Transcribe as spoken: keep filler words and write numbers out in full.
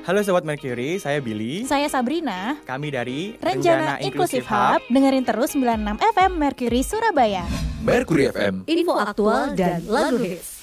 Halo Sobat Mercury, saya Billy. Saya Sabrina. Kami dari Rencana, Rencana Inclusive Hub. Dengerin terus sembilan puluh enam F M Mercury Surabaya. Mercury F M, info aktual dan lagu hits.